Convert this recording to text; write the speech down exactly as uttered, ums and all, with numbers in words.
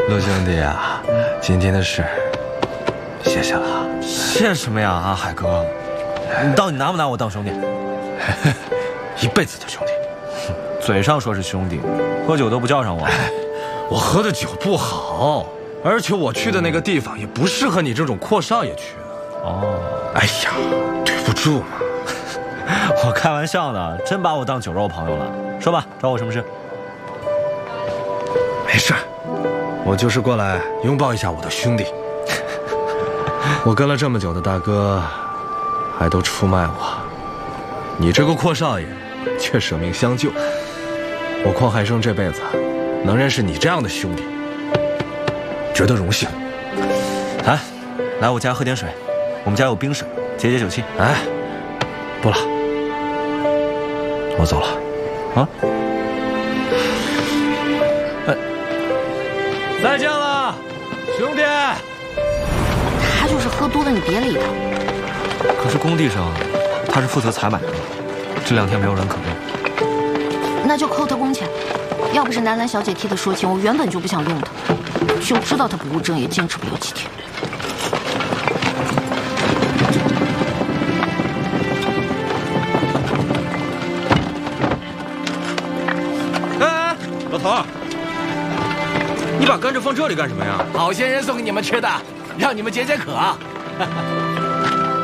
陆兄弟啊，今天的事，谢谢了。 谢什么呀啊，海哥，你到底拿不拿我当兄弟？ 一辈子的兄弟。 嘴上说是兄弟，喝酒都不叫上我。 我喝的酒不好，而且我去的那个地方也不适合你这种阔少爷去。 哦， 哎呀，对不住嘛。 我开玩笑呢，真把我当酒肉朋友了。说吧，找我什么事？ 没事，我就是过来拥抱一下我的兄弟。我跟了这么久的大哥，还都出卖我，你这个阔少爷却舍命相救。我邝海生这辈子能认识你这样的兄弟，觉得荣幸。 来，来我家喝点水，我们家有冰水，解解酒气。 哎，不了，我走了。 啊？哎，再见了，兄弟。 他就是喝多了，你别理他。 可是工地上他是负责采买的，这两天没有人可用。 那就扣他工钱。要不是南兰小姐替他说情，我原本就不想用他，就知道他不务正业，坚持不了几天。 哎哎，老头，你把甘蔗放这里干什么呀？ 好心人送给你们吃的，让你们解解渴。